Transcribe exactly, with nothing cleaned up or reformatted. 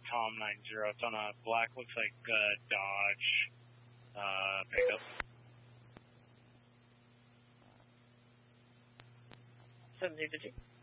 Tom nine zero. It's on a black, looks like uh, Dodge uh, pickup. seven zero two.